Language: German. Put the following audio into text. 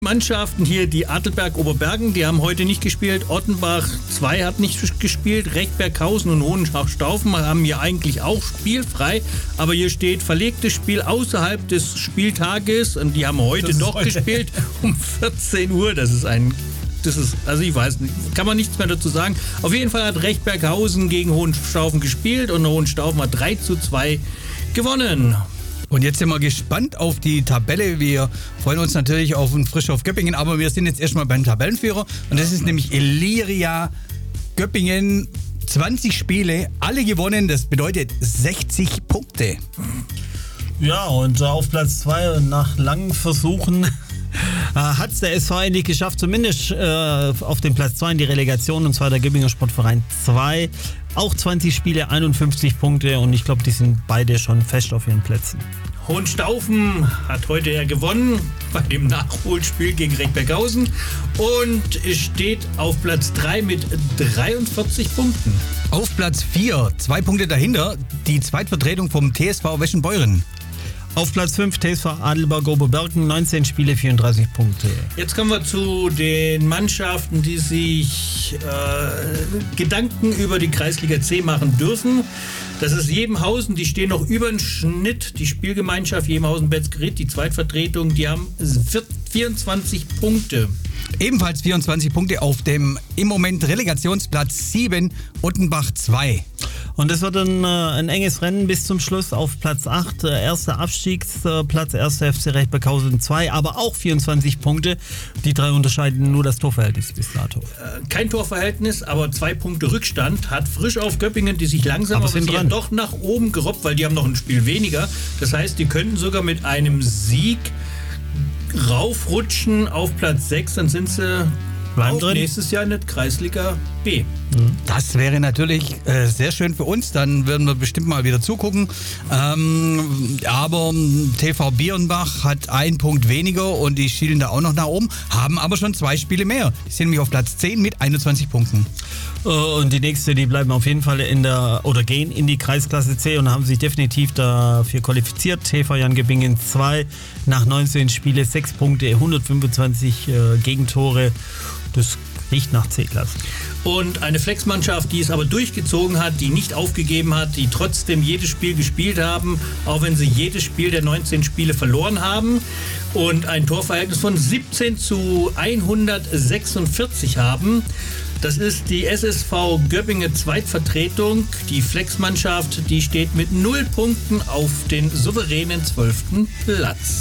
Mannschaften hier, die Adelberg-Oberbergen, die haben heute nicht gespielt. Ottenbach 2 hat nicht gespielt. Rechtberghausen und Hohenstaufen haben hier eigentlich auch spielfrei. Aber hier steht verlegtes Spiel außerhalb des Spieltages. Und die haben heute doch gespielt um 14 Uhr. Also ich weiß nicht, kann man nichts mehr dazu sagen. Auf jeden Fall hat Rechtberghausen gegen Hohenstaufen gespielt und Hohenstaufen hat 3:2 gewonnen. Und jetzt sind wir gespannt auf die Tabelle. Wir freuen uns natürlich auf einen Frischhof Göppingen, aber wir sind jetzt erstmal beim Tabellenführer. Und das ist nämlich Illyria Göppingen. 20 Spiele, alle gewonnen. Das bedeutet 60 Punkte. Ja, und auf Platz 2 nach langen Versuchen hat es der SV endlich geschafft, zumindest auf den Platz 2 in die Relegation, und zwar der Göppinger Sportverein 2. Auch 20 Spiele, 51 Punkte, und ich glaube, die sind beide schon fest auf ihren Plätzen. Hohenstaufen hat heute ja gewonnen bei dem Nachholspiel gegen Rechtberghausen und steht auf Platz 3 mit 43 Punkten. Auf Platz 4, 2 Punkte dahinter, die Zweitvertretung vom TSV Weschenbeuren. Auf Platz 5 TSV Adelberg-Oberbergen, 19 Spiele, 34 Punkte. Jetzt kommen wir zu den Mannschaften, die sich Gedanken über die Kreisliga C machen dürfen. Das ist Jebenhausen, die stehen noch über den Schnitt. Die Spielgemeinschaft Jebenhausen-Betzgerith, die Zweitvertretung, die haben 24 Punkte. Ebenfalls 24 Punkte auf dem im Moment Relegationsplatz 7, Ottenbach 2. Und es wird ein enges Rennen bis zum Schluss auf Platz 8. Erster Abstiegsplatz, 1. FC Rechtberghausen 2, aber auch 24 Punkte. Die drei unterscheiden nur das Torverhältnis bis dato. Kein Torverhältnis, aber 2 Punkte Rückstand hat Frischhof Göppingen, die sich langsam aber doch nach oben gerobbt, weil die haben noch ein Spiel weniger. Das heißt, die könnten sogar mit einem Sieg raufrutschen auf Platz 6, dann sind sie nächstes Jahr in der Kreisliga B. Das wäre natürlich sehr schön für uns, dann würden wir bestimmt mal wieder zugucken. Aber TV Bierenbach hat 1 Punkt weniger und die schielen da auch noch nach oben, haben aber schon 2 Spiele mehr. Die sind nämlich auf Platz 10 mit 21 Punkten. Und die nächste, die bleiben auf jeden Fall gehen in die Kreisklasse C und haben sich definitiv dafür qualifiziert. TV Jan Göppingen 2 nach 19 Spiele, 6 Punkte, 125 Gegentore. Das riecht nach C-Klasse. Und eine Flexmannschaft, die es aber durchgezogen hat, die nicht aufgegeben hat, die trotzdem jedes Spiel gespielt haben, auch wenn sie jedes Spiel der 19 Spiele verloren haben und ein Torverhältnis von 17:146 haben. Das ist die SSV Göppingen Zweitvertretung. Die Flexmannschaft, die steht mit 0 Punkten auf den souveränen 12. Platz.